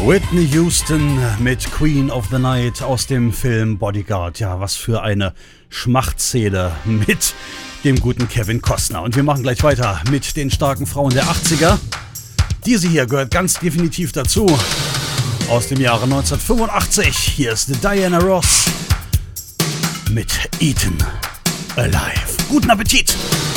Whitney Houston mit Queen of the Night aus dem Film Bodyguard. Ja, was für eine Schmachtszene mit dem guten Kevin Costner. Und wir machen gleich weiter mit den starken Frauen der 80er. Diese hier gehört ganz definitiv dazu. Aus dem Jahre 1985. Hier ist Diana Ross mit Eaten Alive. Guten Appetit!